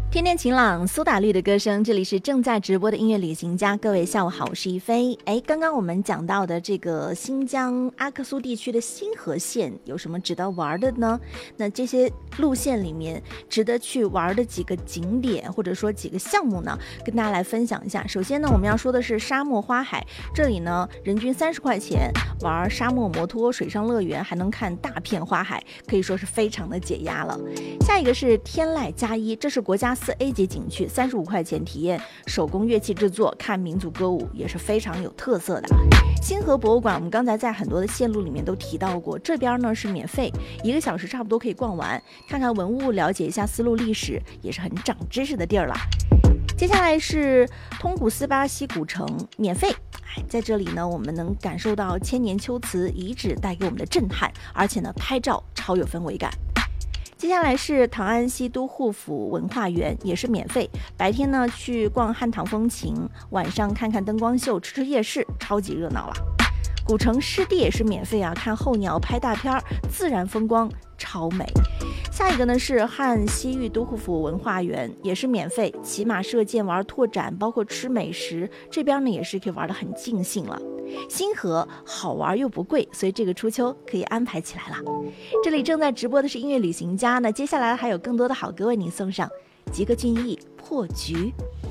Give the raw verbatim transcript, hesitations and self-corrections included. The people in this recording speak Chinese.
天天晴朗，苏打绿的歌声，这里是正在直播的音乐旅行家。各位下午好，我是一飞。哎，刚刚我们讲到的这个新疆阿克苏地区的新河县有什么值得玩的呢？那这些路线里面值得去玩的几个景点或者说几个项目呢，跟大家来分享一下。首先呢，我们要说的是沙漠花海，这里呢人均三十块钱玩沙漠摩托、水上乐园，还能看大片花海，可以说是非常的解压了。下一个是天籁加一，这是国家四 A 级景区，三十五块钱体验手工乐器制作，看民族歌舞，也是非常有特色的。星河博物馆，我们刚才在很多的线路里面都提到过，这边呢是免费，一个小时差不多可以逛完，看看文物，了解一下丝路历史，也是很长知识的地儿了。接下来是通古斯巴西古城，免费。在这里呢，我们能感受到千年秋瓷遗址带给我们的震撼，而且呢，拍照超有氛围感。接下来是唐安西都护府文化园，也是免费。白天呢去逛汉唐风情，晚上看看灯光秀，吃吃夜市，超级热闹了。古城湿地也是免费啊，看候鸟，拍大片，自然风光超美。下一个呢是汉西域都护府文化园，也是免费，骑马射箭玩拓展，包括吃美食，这边呢也是可以玩得很尽兴了。星河好玩又不贵，所以这个初秋可以安排起来了。这里正在直播的是音乐旅行家，那接下来还有更多的好歌为您送上，吉克隽逸破局。